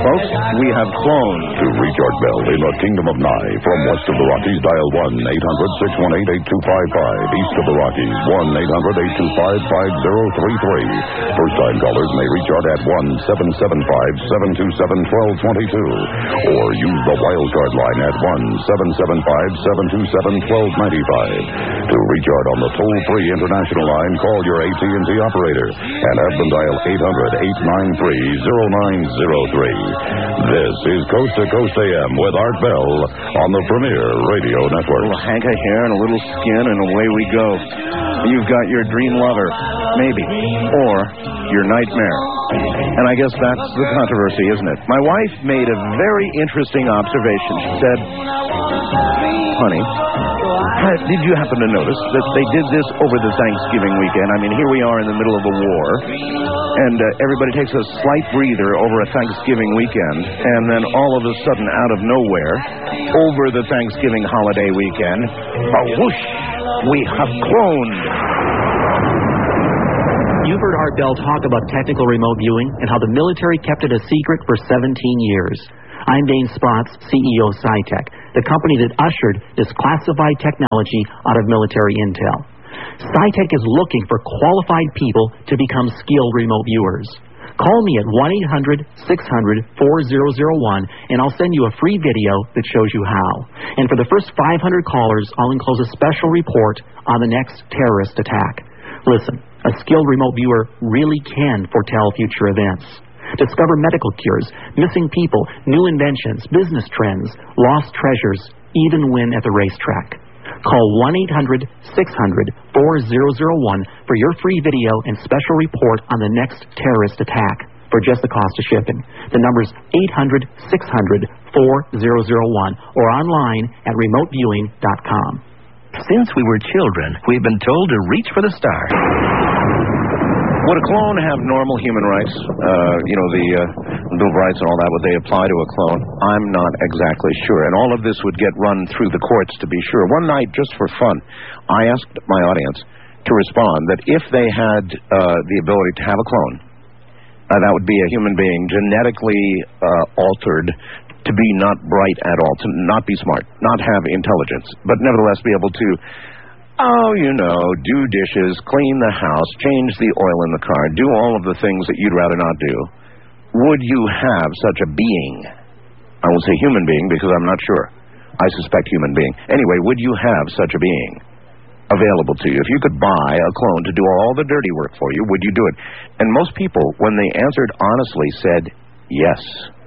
folks, we have cloned. To reach Art Bell in the Kingdom of Nye, from west of the Rockies, dial 1-800-618-8255. East of the Rockies, 1-800-825-5033. First-time callers may reach Art at 1-775-727-1222. Or use the wildcard line at 1-775-727-1295. To reach Art on the toll-free international line, call your AT&T operator and have them dial 800-893-0903. This is Coast to Coast AM with Art Bell on the Premier Radio Network. A little hank of hair and a little skin, and away we go. You've got your dream lover, maybe, or your nightmare. And I guess that's the controversy, isn't it? My wife made a very interesting observation. She said, honey, did you happen to notice that they did this over the Thanksgiving weekend? I mean, here we are in the middle of a war, and everybody takes a slight breather over a Thanksgiving weekend, and then all of a sudden, out of nowhere, over the Thanksgiving holiday weekend, whoosh, we have cloned. You've heard Art Bell talk about technical remote viewing and how the military kept it a secret for 17 years. I'm Dane Spotts, CEO of SciTech, the company that ushered this classified technology out of military intel. SciTech is looking for qualified people to become skilled remote viewers. Call me at 1-800-600-4001, and I'll send you a free video that shows you how. And for the first 500 callers, I'll enclose a special report on the next terrorist attack. Listen, a skilled remote viewer really can foretell future events. Discover medical cures, missing people, new inventions, business trends, lost treasures, even win at the racetrack. Call 1-800-600-4001 for your free video and special report on the next terrorist attack for just the cost of shipping. The number's 800-600-4001 or online at remoteviewing.com. Since we were children, we've been told to reach for the stars. Would a clone have normal human rights? The Bill of Rights and all that, would they apply to a clone? I'm not exactly sure. And all of this would get run through the courts to be sure. One night, just for fun, I asked my audience to respond that if they had the ability to have a clone, that would be a human being genetically altered to be not bright at all, to not be smart, not have intelligence, but nevertheless be able to do dishes, clean the house, change the oil in the car, do all of the things that you'd rather not do. Would you have such a being? I won't say human being because I'm not sure. I suspect human being. Anyway, would you have such a being available to you? If you could buy a clone to do all the dirty work for you, would you do it? And most people, when they answered honestly, said yes.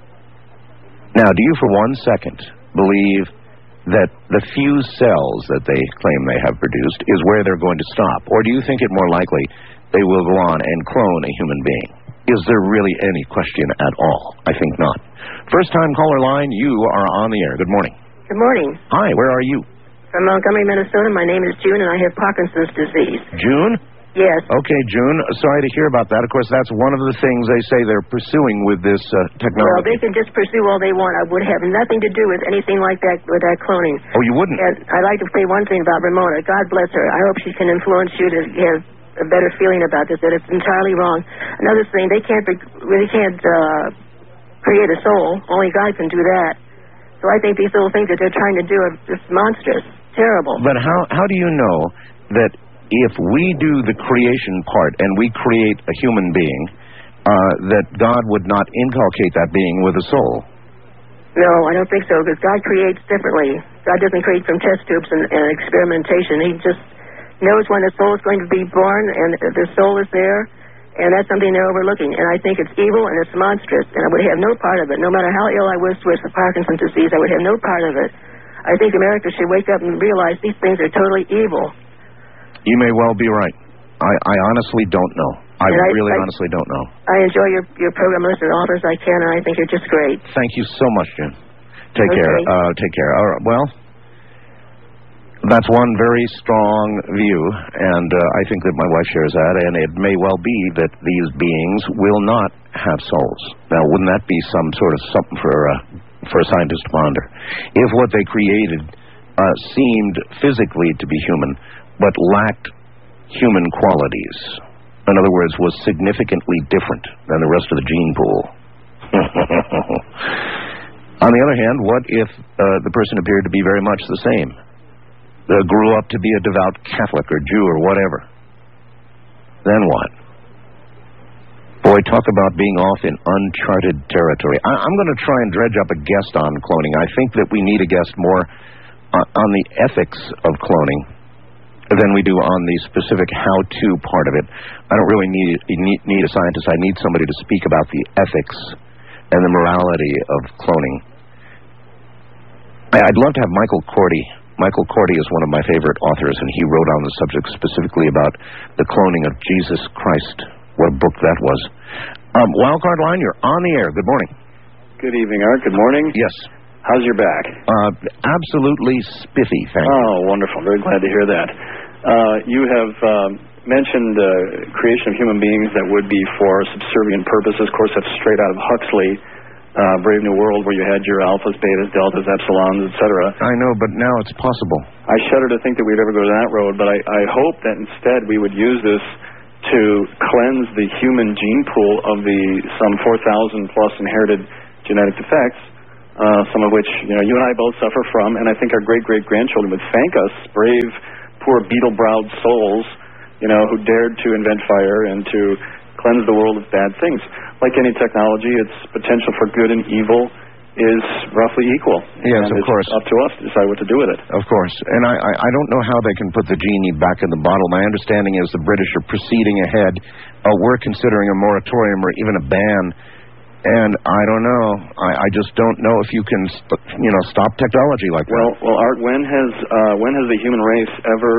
Now, do you for 1 second believe that the few cells that they claim they have produced is where they're going to stop? Or do you think it more likely they will go on and clone a human being? Is there really any question at all? I think not. First-time caller line, you are on the air. Good morning. Good morning. Hi, where are you? From Montgomery, Minnesota. My name is June, and I have Parkinson's disease. June? Yes. Okay, June, sorry to hear about that. Of course, that's one of the things they say they're pursuing with this technology. Well, they can just pursue all they want. I would have nothing to do with anything like that, with that cloning. Oh, you wouldn't? And I'd like to say one thing about Ramona. God bless her. I hope she can influence you to have a better feeling about this, that it's entirely wrong. Another thing, they really can't create a soul. Only God can do that. So I think these little things that they're trying to do are just monstrous, terrible. But how do you know that if we do the creation part and we create a human being, that God would not inculcate that being with a soul? No, I don't think so, because God creates differently. God doesn't create from test tubes and experimentation. He just knows when the soul is going to be born, and the soul is there, and that's something they're overlooking. And I think it's evil and it's monstrous, and I would have no part of it. No matter how ill I was with Parkinson's disease, I would have no part of it. I think America should wake up and realize these things are totally evil. You may well be right. I honestly don't know. I really honestly don't know. I enjoy your program, listen as often as I can, and I think you're just great. Thank you so much, Jim. Take care. Take care. All right, well, that's one very strong view, and I think that my wife shares that, and it may well be that these beings will not have souls. Now, wouldn't that be some sort of something for a scientist to ponder? If what they created seemed physically to be human, but lacked human qualities. In other words, was significantly different than the rest of the gene pool. On the other hand, what if the person appeared to be very much the same? Grew up to be a devout Catholic or Jew or whatever. Then what? Boy, talk about being off in uncharted territory. I'm going to try and dredge up a guest on cloning. I think that we need a guest more on the ethics of cloning than we do on the specific how-to part of it. I don't really need a scientist. I need somebody to speak about the ethics and the morality of cloning. I'd love to have Michael Cordy. Michael Cordy is one of my favorite authors, and he wrote on the subject specifically about the cloning of Jesus Christ. What a book that was. Wildcard Line, you're on the air. Good morning. Good evening, Art. Good morning. Yes. How's your back? Absolutely spiffy, thank you. Oh, wonderful. Very glad to hear that. You have mentioned creation of human beings that would be for subservient purposes. Of course, that's straight out of Huxley, Brave New World, where you had your alphas, betas, deltas, epsilons, etc. I know, but now it's possible. I shudder to think that we'd ever go that road, but I hope that instead we would use this to cleanse the human gene pool of the some 4,000 plus inherited genetic defects, some of which you and I both suffer from, and I think our great-great-grandchildren would thank us, brave, poor beetle-browed souls, who dared to invent fire and to cleanse the world of bad things. Like any technology, its potential for good and evil is roughly equal. Yes, and of course. It's up to us to decide what to do with it. Of course. And I don't know how they can put the genie back in the bottle. My understanding is the British are proceeding ahead. We're considering a moratorium or even a ban. And I don't know. I just don't know if you can, stop technology like that. Well, Art, when has the human race ever,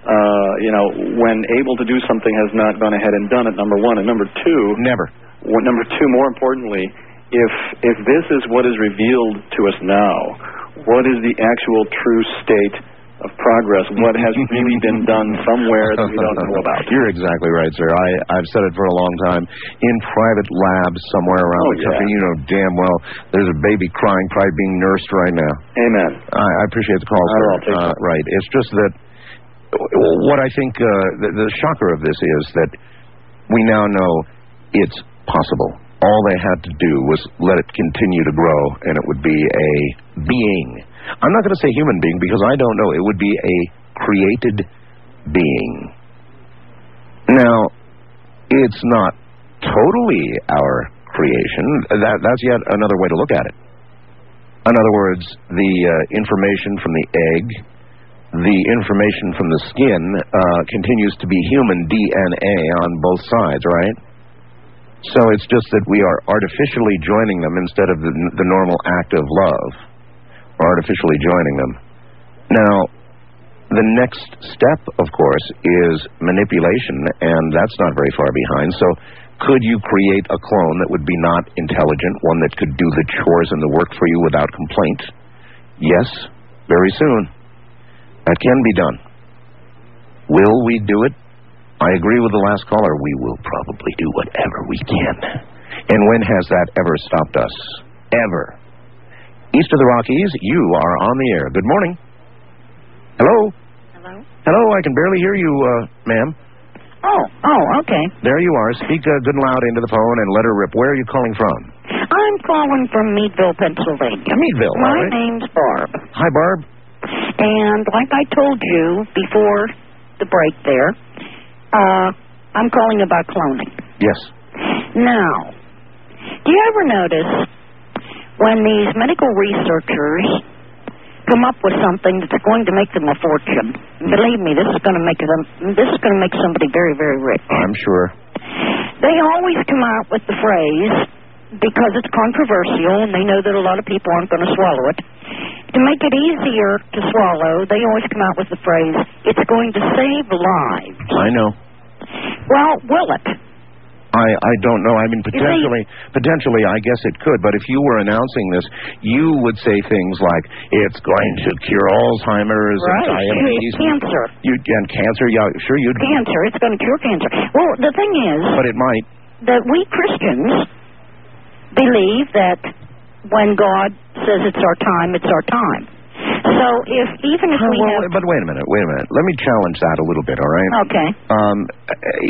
when able to do something, has not gone ahead and done it? Number one, and number two. Never. Number two, more importantly, if this is what is revealed to us now, what is the actual true state of progress? What has really been done somewhere that we don't know about? You're exactly right, sir. I've said it for a long time. In private labs somewhere around the country, you know damn well there's a baby crying, probably being nursed right now. Amen. I appreciate the call, sir. Right. It's just that what I think the shocker of this is that we now know it's possible. All they had to do was let it continue to grow, and it would be a being. I'm not going to say human being because I don't know. It would be a created being. Now, it's not totally our creation. That's yet another way to look at it. In other words, the information from the egg, the information from the skin continues to be human DNA on both sides, right? So it's just that we are artificially joining them instead of the normal act of love. We're artificially joining them. Now, the next step, of course, is manipulation, and that's not very far behind. So could you create a clone that would be not intelligent, one that could do the chores and the work for you without complaint? Yes, very soon. That can be done. Will we do it? I agree with the last caller. We will probably do whatever we can. And when has that ever stopped us? Ever. East of the Rockies, you are on the air. Good morning. Hello? Hello? Hello, I can barely hear you, ma'am. Oh, okay. There you are. Speak good and loud into the phone and let her rip. Where are you calling from? I'm calling from Meadville, Pennsylvania. Meadville, all My right. name's Barb. Hi, Barb. And like I told you before the break there, I'm calling about cloning. Yes. Now, do you ever notice when these medical researchers come up with something that's going to make them a fortune? Believe me, this is going to make somebody very, very rich. I'm sure. They always come out with the phrase, because it's controversial and they know that a lot of people aren't going to swallow it. To make it easier to swallow, they always come out with the phrase, it's going to save lives. I know. Well, will it? I don't know. I mean, potentially, I guess it could. But if you were announcing this, you would say things like, it's going to cure Alzheimer's and diabetes. Cancer. And cancer, yeah, sure you'd... Cancer, it's going to cure cancer. Well, the thing is... But it might. That we Christians believe that when God says it's our time, it's our time. So even if we have... But wait a minute. Let me challenge that a little bit, all right? Okay. I'm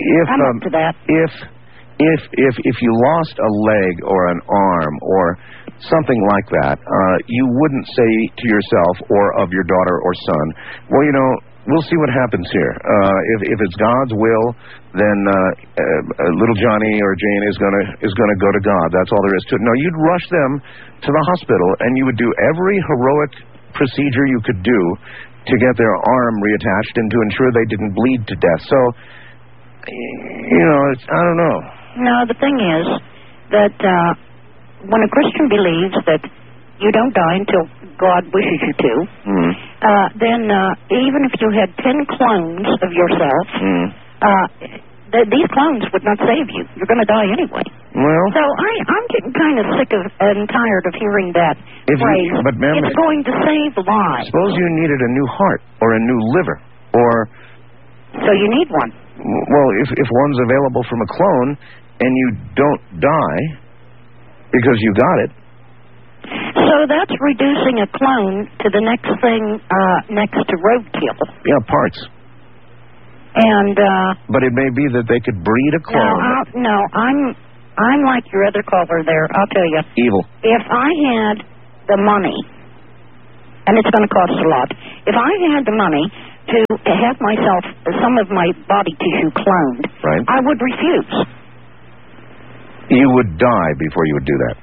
up to that. If you lost a leg or an arm or something like that, you wouldn't say to yourself or of your daughter or son, well, you know, we'll see what happens here. If it's God's will, then little Johnny or Jane is gonna go to God. That's all there is to it. No, you'd rush them to the hospital, and you would do every heroic procedure you could do to get their arm reattached and to ensure they didn't bleed to death. So, you know, I don't know. No, the thing is that when a Christian believes that you don't die until God wishes you to, then even if you had 10 clones of yourself, these clones would not save you. You're going to die anyway. Well, so I'm getting kind of sick of and tired of hearing that phrase. But ma'am, it's going to save lives. Suppose you needed a new heart or a new liver, or so you need one. Well, if one's available from a clone and you don't die because you got it. So that's reducing a clone to the next thing next to roadkill. Yeah, parts. And but it may be that they could breed a clone. No, I'm like your other caller there. I'll tell you. Evil. If I had the money, and it's going to cost a lot, if I had the money to have myself some of my body tissue cloned, right, I would refuse. You would die before you would do that.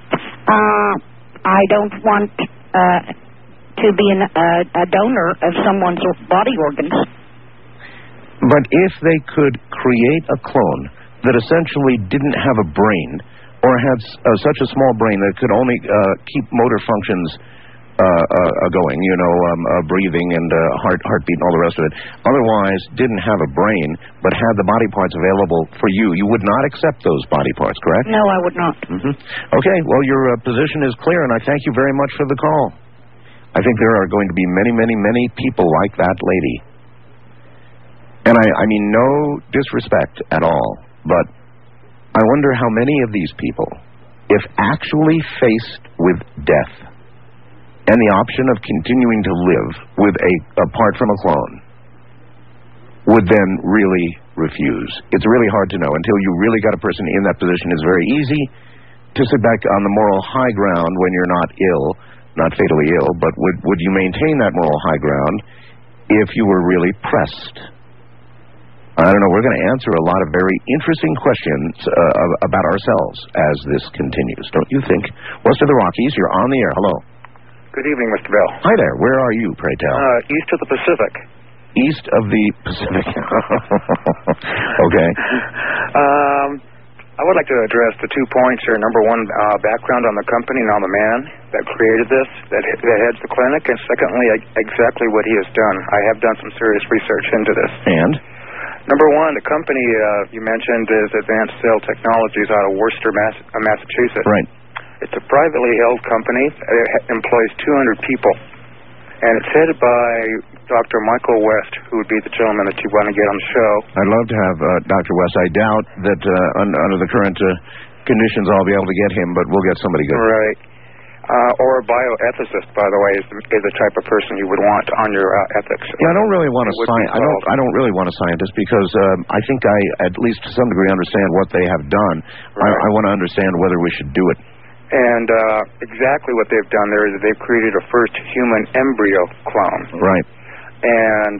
I don't want to be a donor of someone's body organs. But if they could create a clone that essentially didn't have a brain or had such a small brain that could only keep motor functions going, you know, breathing and heartbeat and all the rest of it, otherwise didn't have a brain but had the body parts available for you, you would not accept those body parts, correct? No, I would not. Okay, well, your position is clear, and I thank you very much for the call. I think there are going to be many, many, many people like that lady. And I mean no disrespect at all, but I wonder how many of these people, if actually faced with death and the option of continuing to live with apart from a clone, would then really refuse. It's really hard to know. Until you really got a person in that position, it's very easy to sit back on the moral high ground when you're not ill, not fatally ill, but would you maintain that moral high ground if you were really pressed? I don't know. We're going to answer a lot of very interesting questions about ourselves as this continues, don't you think? West of the Rockies, you're on the air. Hello. Good evening, Mr. Bell. Hi there. Where are you, pray tell? East of the Pacific. East of the Pacific. Okay. I would like to address the 2 points here. Number one, background on the company and on the man that created this, that heads the clinic, and secondly, exactly what he has done. I have done some serious research into this. And? Number one, the company you mentioned is Advanced Cell Technologies out of Worcester, Massachusetts. Right. It's a privately held company. It employs 200 people. And it's headed by Dr. Michael West, who would be the gentleman that you want to get on the show. I'd love to have Dr. West. I doubt that under the current conditions I'll be able to get him, but we'll get somebody good. Right. Or a bioethicist, by the way, is the type of person you would want on your ethics. Yeah, I don't really want a scientist. I don't really want a scientist because I think I, at least to some degree, understand what they have done. Right. I want to understand whether we should do it. And exactly what they've done there is they've created a first human embryo clone. Right. And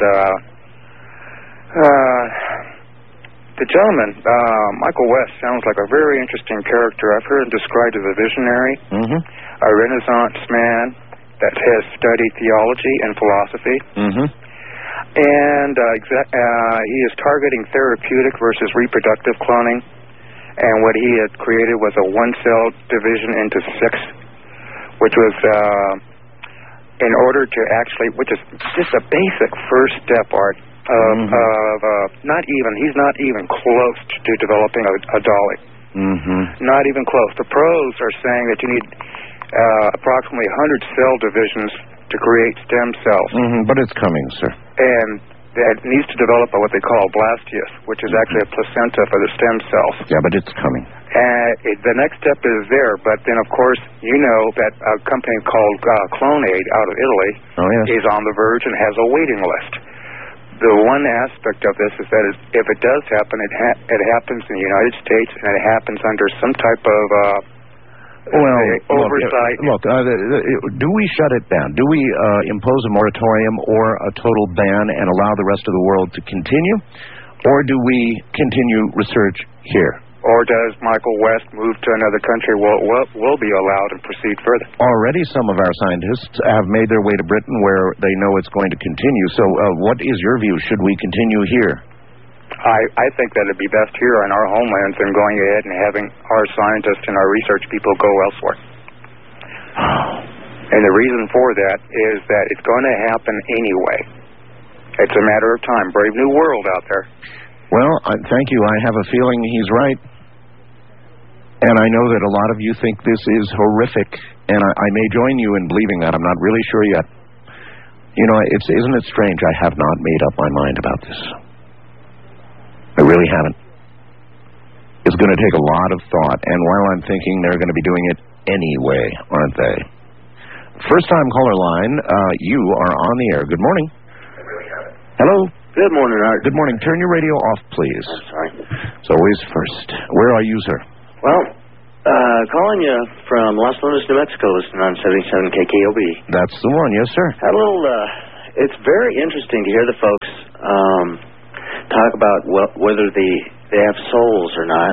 the gentleman, Michael West, sounds like a very interesting character. I've heard him described as a visionary, a Renaissance man that has studied theology and philosophy. And he is targeting therapeutic versus reproductive cloning. And what he had created was a one-cell division into 6, which was in order to actually, which is just a basic first step, Art, he's not even close to developing a dolly. Not even close. The pros are saying that you need approximately 100 cell divisions to create stem cells. But it's coming, sir. And that needs to develop what they call blasteus, which is actually a placenta for the stem cells. Yeah, but it's coming. The next step is there, but then, of course, you know that a company called Clonaid out of Italy is on the verge and has a waiting list. The one aspect of this is that if it does happen, it happens in the United States, and it happens under some type of Well, oversight. Look, do we shut it down? Do we impose a moratorium or a total ban and allow the rest of the world to continue? Or do we continue research here? Or does Michael West move to another country where it will be allowed and proceed further? Already some of our scientists have made their way to Britain where they know it's going to continue. So what is your view? Should we continue here? I think that it'd be best here in our homelands than going ahead and having our scientists and our research people go elsewhere. And the reason for that is that it's going to happen anyway. It's a matter of time. Brave new world out there. Well, thank you. I have a feeling he's right. And I know that a lot of you think this is horrific, and I may join you in believing that. I'm not really sure yet. You know, isn't it strange? I have not made up my mind about this. I really haven't. It's going to take a lot of thought, and while I'm thinking, they're going to be doing it anyway, aren't they? First-time caller line, you are on the air. Good morning. Hello? Good morning, Art. Good morning. Turn your radio off, please. I'm sorry. It's always first. Where are you, sir? Well, calling you from Los Lunas, New Mexico, listening on 77 KKOB. That's the one, yes, sir. Had a little, it's very interesting to hear the folks talk about whether they have souls or not.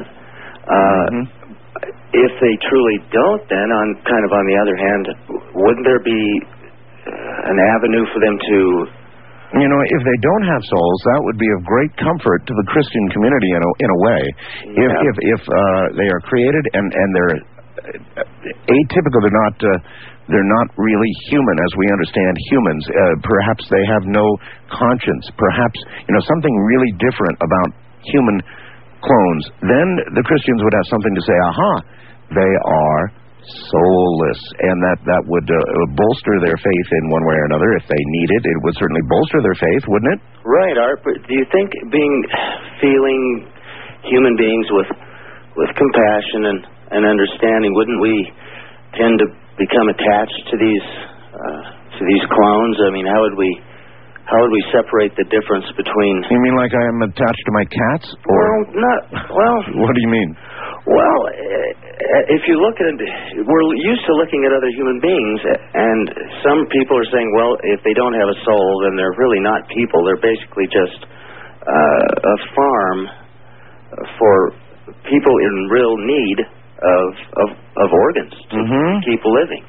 If they truly don't, then on the other hand, wouldn't there be an avenue for them to... You know, if they don't have souls, that would be of great comfort to the Christian community in a way. Yeah. If they are created and they're atypical, they're not really human as we understand humans. Perhaps they have no conscience. Perhaps, something really different about human clones. Then the Christians would have something to say, aha, they are soulless, and that would bolster their faith in one way or another. If they need it, it would certainly bolster their faith, wouldn't it? Right, Art. But do you think feeling human beings with compassion and understanding, wouldn't we tend to become attached to these clones? I mean, how would we separate the difference between... You mean like I am attached to my cats? Or... What do you mean? Well, if you look at it, we're used to looking at other human beings, and some people are saying, well, if they don't have a soul, then they're really not people. They're basically just a farm for people in real need of organs to keep living.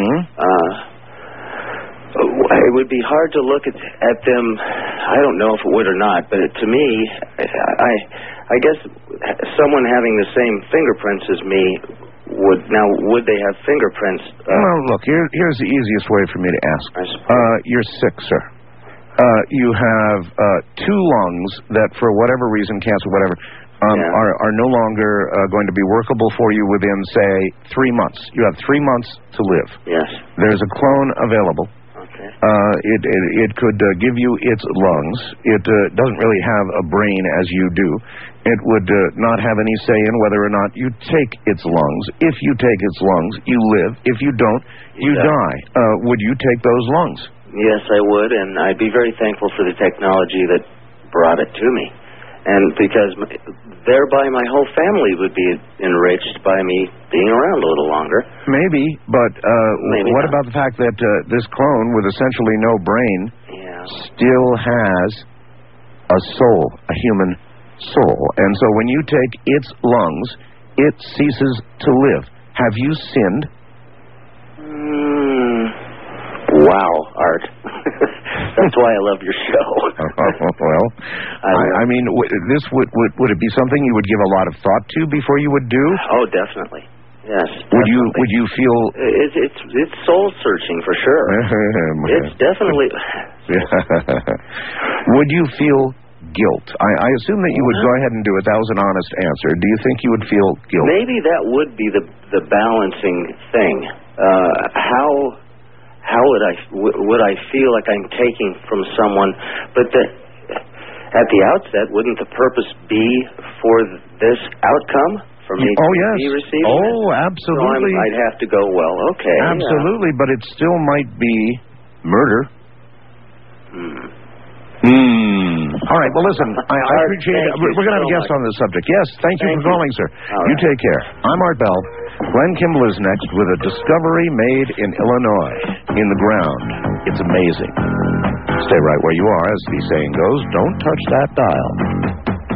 It would be hard to look at them. I don't know if it would or not, but to me, I guess someone having the same fingerprints as me would they have fingerprints? Well, look, here's the easiest way for me to ask. You're sick, sir. You have two lungs that, for whatever reason, cancer, whatever, are no longer going to be workable for you within, say, 3 months. You have 3 months to live. Yes. There's a clone available. Okay. It could give you its lungs. It doesn't really have a brain as you do. It would not have any say in whether or not you take its lungs. If you take its lungs, you live. If you don't, you die. Would you take those lungs? Yes, I would, and I'd be very thankful for the technology that brought it to me. And because thereby my whole family would be enriched by me being around a little longer. Maybe, but what about the fact that this clone with essentially no brain still has a soul, a human soul? And so when you take its lungs, it ceases to live. Have you sinned? Wow, Art. That's why I love your show. Well, I mean, this would it be something you would give a lot of thought to before you would do? Oh, definitely. Yes. Definitely. Would you feel? It's soul searching for sure. It's definitely. Would you feel guilt? I assume that you would go ahead and do it. That was an honest answer. Do you think you would feel guilt? Maybe that would be the balancing thing. How would I feel like I'm taking from someone? But at the outset, wouldn't the purpose be for this outcome for me to be receiving? Oh, absolutely. So I'd have to go, well, okay. Absolutely, but it still might be murder. All right, well, listen, I appreciate it. We're going to have a guest on this subject. Yes, thank you for calling, sir. You take care. I'm Art Bell. Glenn Kimball is next with a discovery made in Illinois, in the ground. It's amazing. Stay right where you are, as the saying goes. Don't touch that dial.